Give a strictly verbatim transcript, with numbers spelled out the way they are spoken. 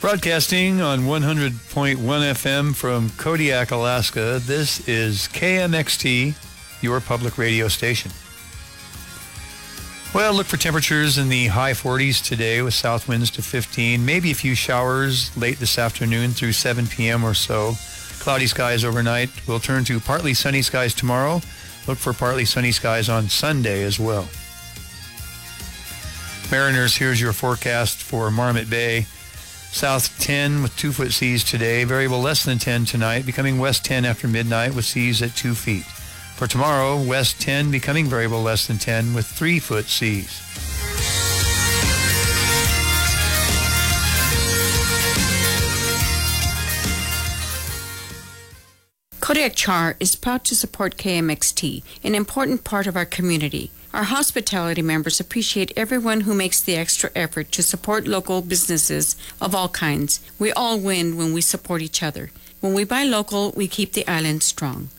Broadcasting on one hundred point one F M from Kodiak, Alaska, this is K M X T, your public radio station. Well, look for temperatures in the high forties today with south winds to fifteen, maybe a few showers late this afternoon through seven p.m. or so. Cloudy skies overnight. We'll turn to partly sunny skies tomorrow. Look for partly sunny skies on Sunday as well. Mariners, here's your forecast for Marmot Bay. South ten with two foot seas today, variable less than ten tonight, becoming west ten after midnight with seas at two feet. For tomorrow, west ten becoming variable less than ten with three foot seas. Kodiak Char is proud to support K M X T, an important part of our community. Our hospitality members appreciate everyone who makes the extra effort to support local businesses of all kinds. We all win when we support each other. When we buy local, we keep the island strong.